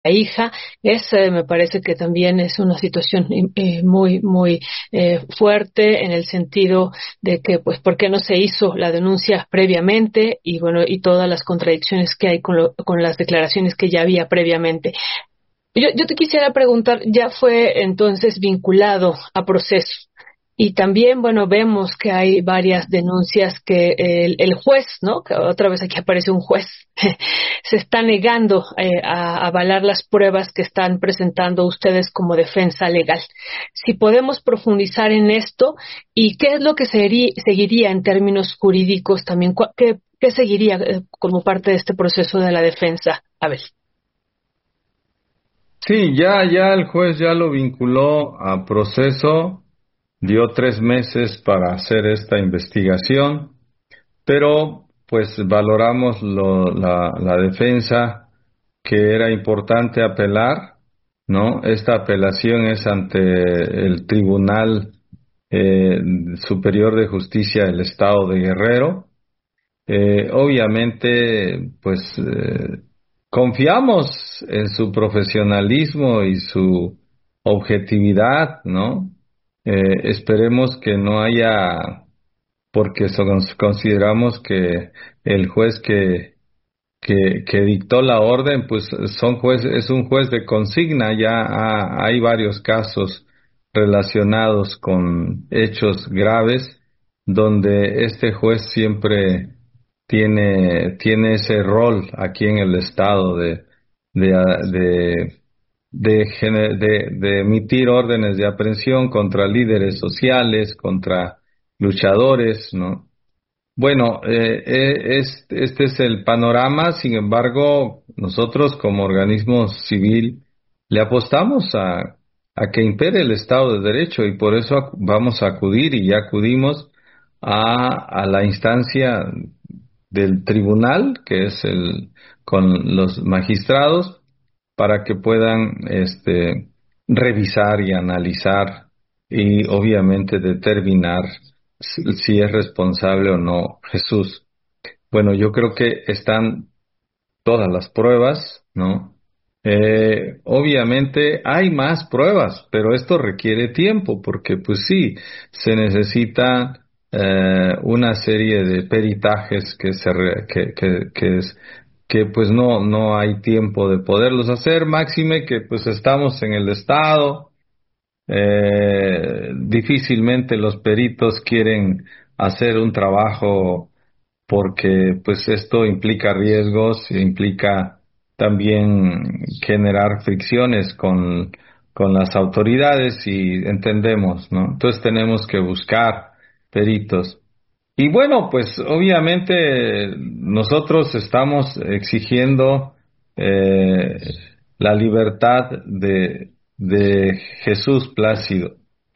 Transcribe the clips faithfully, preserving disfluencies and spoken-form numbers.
hija. Esa me parece que también es una situación eh, muy, muy eh, fuerte en el sentido de que, pues, ¿por qué no se hizo la denuncia previamente? Y bueno, y todas las contradicciones que hay con, lo, con las declaraciones que ya había previamente. Yo, yo te quisiera preguntar, ya fue entonces vinculado a proceso. Y también, bueno, vemos que hay varias denuncias que el, el juez, ¿no? Que otra vez aquí aparece un juez, se está negando eh, a avalar las pruebas que están presentando ustedes como defensa legal. Si podemos profundizar en esto y qué es lo que seri- seguiría en términos jurídicos también, cua- qué, qué seguiría eh, como parte de este proceso de la defensa. A ver. Sí, ya, ya el juez ya lo vinculó a proceso, dio tres meses para hacer esta investigación, pero pues valoramos lo- la, la defensa, que era importante apelar, ¿no? Esta apelación es ante el Tribunal eh, Superior de Justicia del Estado de Guerrero. Eh, obviamente, pues eh, confiamos en su profesionalismo y su objetividad, ¿no? Eh, esperemos que no haya, porque son- consideramos que el juez que, que, que dictó la orden, pues son juez, es un juez de consigna, ya ha- hay varios casos relacionados con hechos graves donde este juez siempre tiene, tiene ese rol aquí en el estado de, de, de, de, gene- de, de emitir órdenes de aprehensión contra líderes sociales, contra luchadores, ¿no? Bueno, eh, eh, es- este es el panorama. Sin embargo, nosotros como organismo civil le apostamos a, a que impere el Estado de Derecho y por eso acu- vamos a acudir y ya acudimos a, a la instancia del tribunal, que es el con los magistrados, para que puedan este, revisar y analizar y obviamente determinar si, si es responsable o no Jesús. Bueno, yo creo que están todas las pruebas, ¿no? Eh, obviamente hay más pruebas, pero esto requiere tiempo porque pues sí, se necesita eh, una serie de peritajes que se re- que, que, que es que pues no no hay tiempo de poderlos hacer, máxime que pues estamos en el estado, eh, difícilmente los peritos quieren hacer un trabajo porque pues esto implica riesgos, implica también generar fricciones con, con las autoridades y entendemos, ¿no? Entonces tenemos que buscar peritos. Y bueno, pues obviamente nosotros estamos exigiendo eh, la libertad de, de Jesús Plácido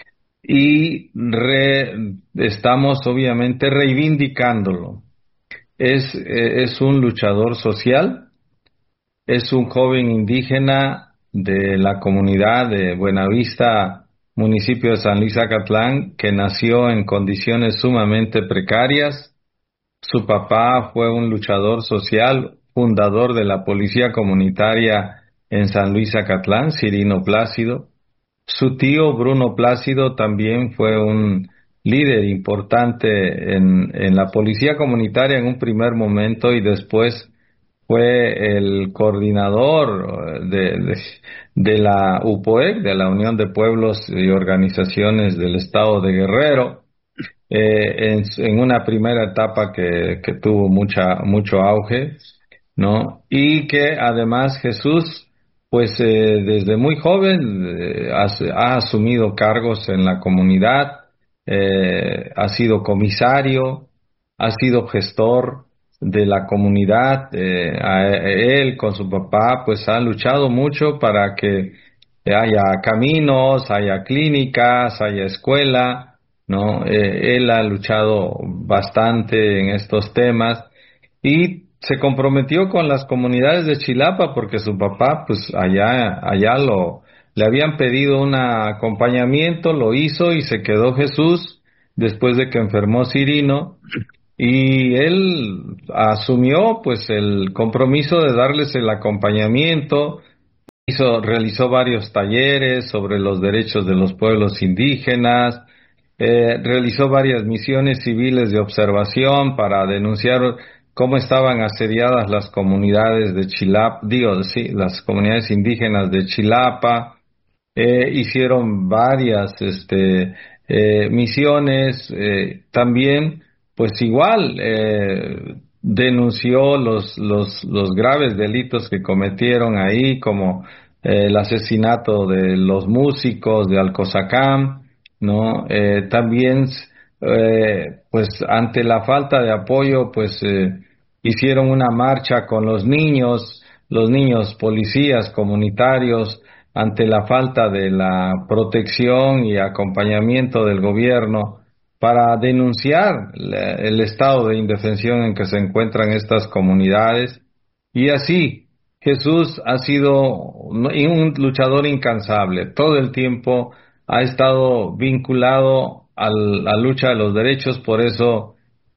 y re- estamos obviamente reivindicándolo. Es, eh, es un luchador social, es un joven indígena de la comunidad de Buenavista, municipio de San Luis Acatlán, que nació en condiciones sumamente precarias. Su papá fue un luchador social, fundador de la Policía Comunitaria en San Luis Acatlán, Cirino Plácido. Su tío Bruno Plácido también fue un líder importante en, en la policía comunitaria en un primer momento y después fue el coordinador de, de, de la U P O E C, de la Unión de Pueblos y Organizaciones del Estado de Guerrero, eh, en, en una primera etapa que, que tuvo mucha, mucho auge, ¿no? Y que además Jesús, pues eh, desde muy joven eh, ha, ha asumido cargos en la comunidad, eh, ha sido comisario, ha sido gestor de la comunidad, eh, a- él con su papá, pues ha luchado mucho para que haya caminos, haya clínicas, haya escuela, ¿no? Eh, él ha luchado bastante en estos temas y se comprometió con las comunidades de Chilapa porque su papá, pues allá, allá lo, le habían pedido un acompañamiento, lo hizo y se quedó Jesús después de que enfermó Cirino y él asumió pues el compromiso de darles el acompañamiento hizo, realizó varios talleres sobre los derechos de los pueblos indígenas, eh, realizó varias misiones civiles de observación para denunciar cómo estaban asediadas las comunidades de Chilapa, digo, sí, las comunidades indígenas de Chilapa. Eh, hicieron varias este, eh, misiones, eh, también, pues igual, eh, denunció los, los, los graves delitos que cometieron ahí, como eh, el asesinato de los músicos de Alcozacán, ¿no? Eh, también, eh, pues ante la falta de apoyo, pues eh, hicieron una marcha con los niños, los niños policías comunitarios, ante la falta de la protección y acompañamiento del gobierno para denunciar la- el estado de indefensión en que se encuentran estas comunidades. Y así, Jesús ha sido un luchador incansable. Todo el tiempo ha estado vinculado al- a la lucha de los derechos, por eso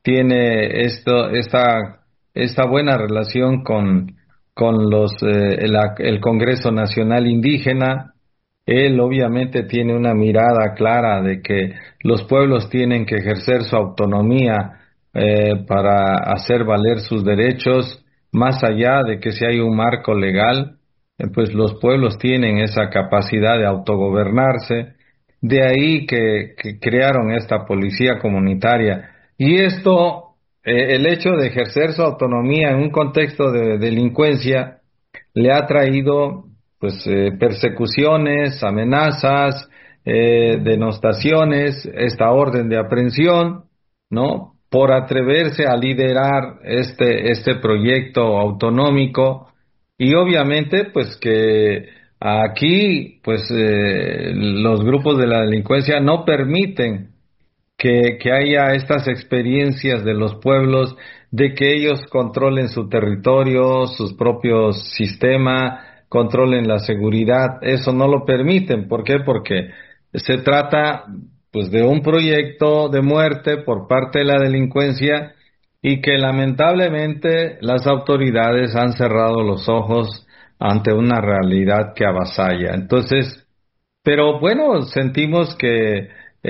tiene esto, esta, esta buena relación con con los eh, el, el Congreso Nacional Indígena. Él obviamente tiene una mirada clara de que los pueblos tienen que ejercer su autonomía eh, para hacer valer sus derechos, más allá de que si hay un marco legal, eh, pues los pueblos tienen esa capacidad de autogobernarse. De ahí que, que crearon esta policía comunitaria. Y esto, eh, el hecho de ejercer su autonomía en un contexto de delincuencia, le ha traído pues eh, persecuciones, amenazas, eh, denostaciones, esta orden de aprehensión, ¿no? Por atreverse a liderar este, este proyecto autonómico. Y obviamente, pues que aquí, pues eh, los grupos de la delincuencia no permiten que, que haya estas experiencias de los pueblos, de que ellos controlen su territorio, sus propios sistemas, controlen la seguridad. Eso no lo permiten. ¿Por qué? Porque se trata pues de un proyecto de muerte por parte de la delincuencia y que lamentablemente las autoridades han cerrado los ojos ante una realidad que avasalla. Entonces, pero bueno, sentimos que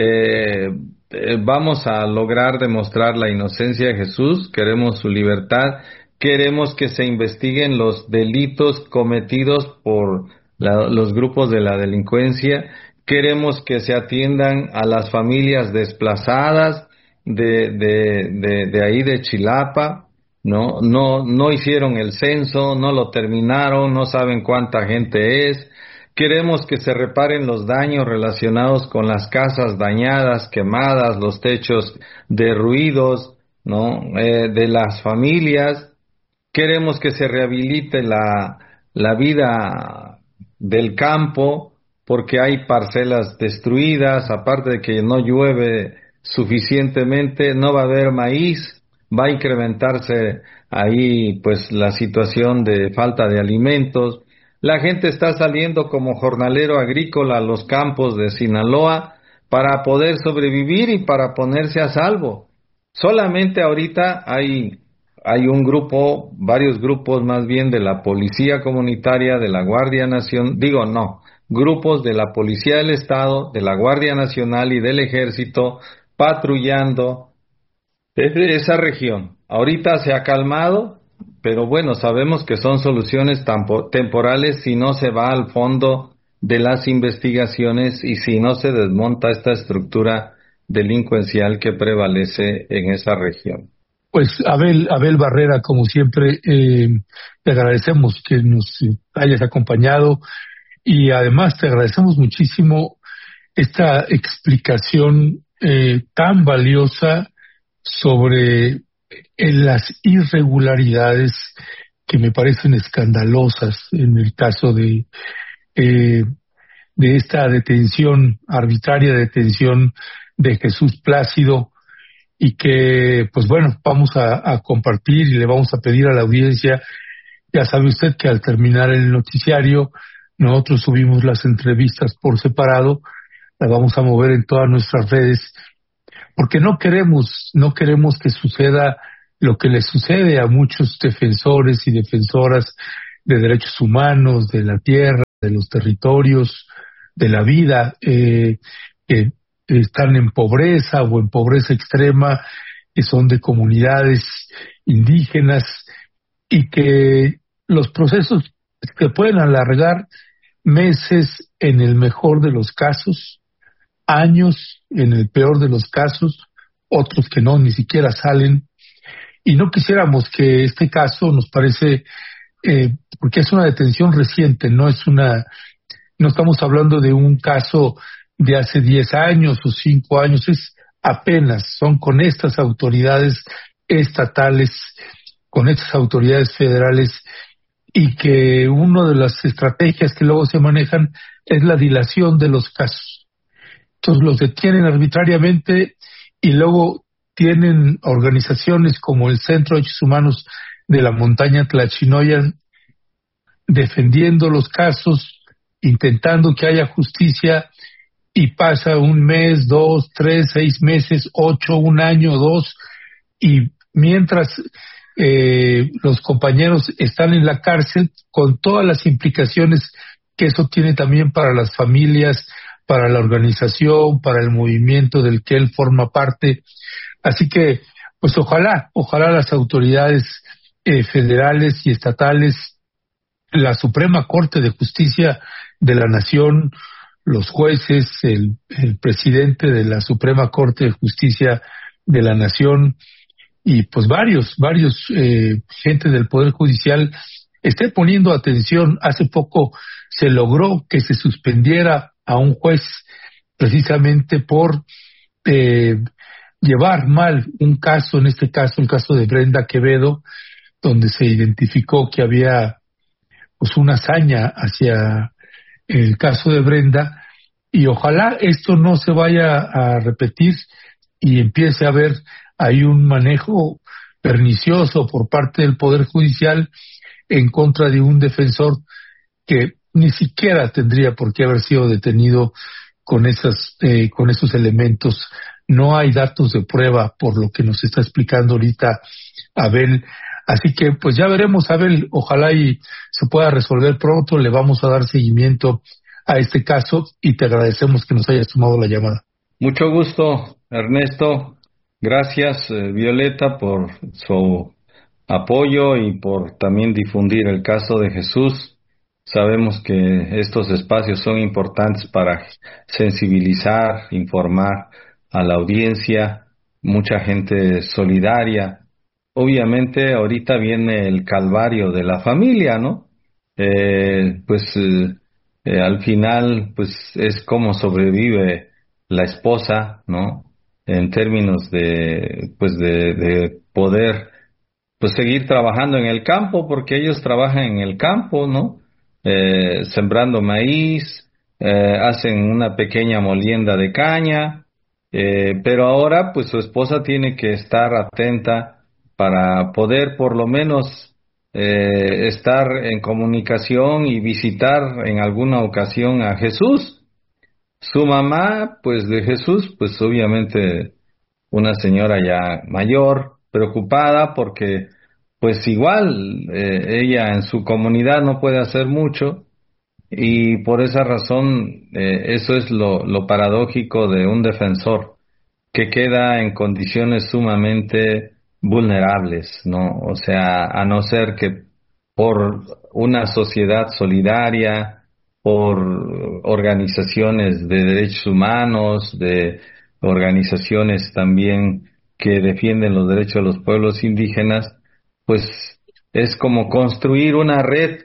eh, eh, vamos a lograr demostrar la inocencia de Jesús, queremos su libertad, queremos que se investiguen los delitos cometidos por la- los grupos de la delincuencia, queremos que se atiendan a las familias desplazadas de, de, de, de ahí de Chilapa, ¿no? No, no hicieron el censo, no lo terminaron, no saben cuánta gente es. Queremos que se reparen los daños relacionados con las casas dañadas, quemadas, los techos derruidos, ¿no? Eh, de las familias. Queremos que se rehabilite la, la vida del campo, porque hay parcelas destruidas, aparte de que no llueve suficientemente, no va a haber maíz, va a incrementarse ahí pues la situación de falta de alimentos. La gente está saliendo como jornalero agrícola a los campos de Sinaloa para poder sobrevivir y para ponerse a salvo. Solamente ahorita hay hay un grupo, varios grupos más bien de la Policía Comunitaria, de la Guardia Nacional, digo no, grupos de la Policía del Estado, de la Guardia Nacional y del Ejército patrullando desde esa región. Ahorita se ha calmado, pero bueno, sabemos que son soluciones tampo- temporales si no se va al fondo de las investigaciones y si no se desmonta esta estructura delincuencial que prevalece en esa región. Pues Abel, Abel Barrera, como siempre, eh, te agradecemos que nos eh, hayas acompañado y además te agradecemos muchísimo esta explicación eh, tan valiosa sobre eh, las irregularidades que me parecen escandalosas en el caso de eh, de esta detención, arbitraria detención de Jesús Plácido, y que, pues bueno, vamos a, a compartir y le vamos a pedir a la audiencia. Ya sabe usted que al terminar el noticiario, nosotros subimos las entrevistas por separado, las vamos a mover en todas nuestras redes, porque no queremos, no queremos que suceda lo que le sucede a muchos defensores y defensoras de derechos humanos, de la tierra, de los territorios, de la vida, eh, que están en pobreza o en pobreza extrema, que son de comunidades indígenas y que los procesos que pueden alargar meses en el mejor de los casos, años en el peor de los casos, otros que no, ni siquiera salen. Y no quisiéramos que este caso nos parece, eh, porque es una detención reciente, no es una, no estamos hablando de un caso de hace diez años o cinco años, es apenas, son con estas autoridades estatales, con estas autoridades federales, y que una de las estrategias que luego se manejan es la dilación de los casos. Entonces los detienen arbitrariamente y luego tienen organizaciones como el Centro de Derechos Humanos de la Montaña Tlachinoyan defendiendo los casos, intentando que haya justicia, y pasa un mes, dos, tres, seis meses, ocho, un año, dos, y mientras eh, los compañeros están en la cárcel, con todas las implicaciones que eso tiene también para las familias, para la organización, para el movimiento del que él forma parte. Así que, pues ojalá, ojalá las autoridades eh, federales y estatales, la Suprema Corte de Justicia de la Nación, los jueces, el, el presidente de la Suprema Corte de Justicia de la Nación y pues varios, varios eh, gente del Poder Judicial esté poniendo atención. Hace poco se logró que se suspendiera a un juez precisamente por eh, llevar mal un caso, en este caso el caso de Brenda Quevedo, donde se identificó que había pues una hazaña hacia el caso de Brenda, y ojalá esto no se vaya a repetir y empiece a haber ahí un manejo pernicioso por parte del Poder Judicial en contra de un defensor que ni siquiera tendría por qué haber sido detenido con esas eh, con esos elementos. No hay datos de prueba por lo que nos está explicando ahorita Abel. Así que pues ya veremos, Abel, ojalá y se pueda resolver pronto. Le vamos a dar seguimiento a este caso y te agradecemos que nos hayas tomado la llamada. Mucho gusto, Ernesto. Gracias, eh, Violeta, por su apoyo y por también difundir el caso de Jesús. Sabemos que estos espacios son importantes para sensibilizar, informar a la audiencia, mucha gente solidaria. Obviamente ahorita viene el calvario de la familia, ¿no? Eh, pues eh, eh, al final pues es como sobrevive la esposa, ¿no? En términos de pues de, de poder pues seguir trabajando en el campo, porque ellos trabajan en el campo, ¿no? Eh, sembrando maíz, eh, hacen una pequeña molienda de caña, eh, pero ahora pues su esposa tiene que estar atenta para poder por lo menos eh, estar en comunicación y visitar en alguna ocasión a Jesús. Su mamá, pues de Jesús, pues obviamente una señora ya mayor, preocupada porque pues igual eh, ella en su comunidad no puede hacer mucho, y por esa razón eh, eso es lo, lo paradójico de un defensor que queda en condiciones sumamente vulnerables, ¿no? O sea, a no ser que por una sociedad solidaria, por organizaciones de derechos humanos, de organizaciones también que defienden los derechos de los pueblos indígenas, pues es como construir una red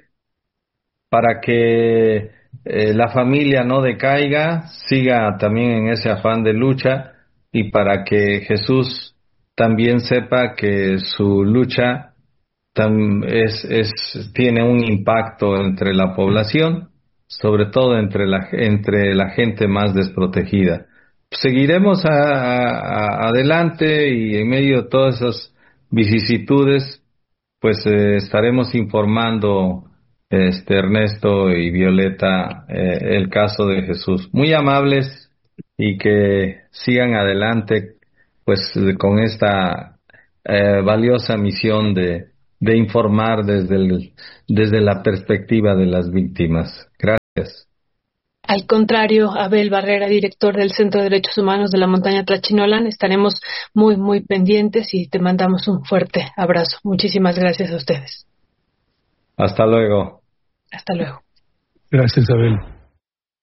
para que eh, la familia no decaiga, siga también en ese afán de lucha, y para que Jesús también sepa que su lucha tam, es, es, tiene un impacto entre la población, sobre todo entre la, entre la gente más desprotegida. Seguiremos a, a, adelante, y en medio de todas esas vicisitudes pues eh, estaremos informando, este Ernesto y Violeta, eh, el caso de Jesús. Muy amables, y que sigan adelante pues con esta eh, valiosa misión de, de informar desde el, desde la perspectiva de las víctimas. Gracias. Al contrario, Abel Barrera, director del Centro de Derechos Humanos de la Montaña Tlachinolan, estaremos muy, muy pendientes y te mandamos un fuerte abrazo. Muchísimas gracias a ustedes. Hasta luego. Hasta luego. Gracias, Abel.